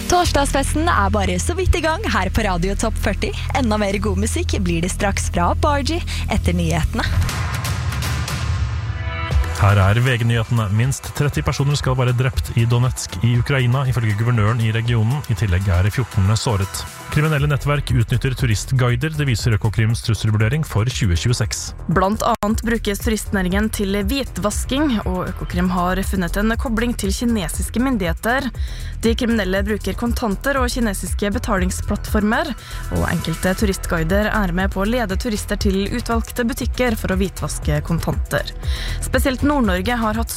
Torsdagsfesten bare så vidt I gang her på Radio Topp 40. Enda mer god musikk blir det straks fra Bargie etter nyhetene. Her VG-nyhetene. Minst 30 personer skal være drept I Donetsk I Ukraina, ifølge guvernøren I regionen. I tillegg 14 såret. Kriminelle nettverk utnytter turistguider, det viser Økokrims trusselvurdering for 2026. Blant annet brukes turistnæringen til hvitvasking, og Økokrim har funnet en kobling til kinesiske myndigheter. De kriminelle bruker kontanter og kinesiske betalingsplattformer, og enkelte turistguider med på å lede turister til utvalgte butikker for å hvitvaske kontanter. Spesielt Nord-Norge har hatt